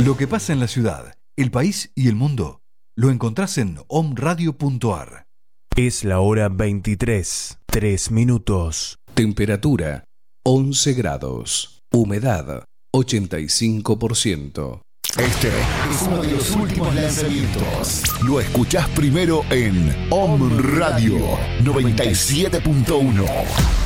Lo que pasa en la ciudad, el país y el mundo lo encontrás en omradio.ar. Es la hora 23, 3 minutos. Temperatura 11 grados. Humedad 85%. Este es uno de los últimos lanzamientos. Lo escuchás primero en Om Radio 97.1.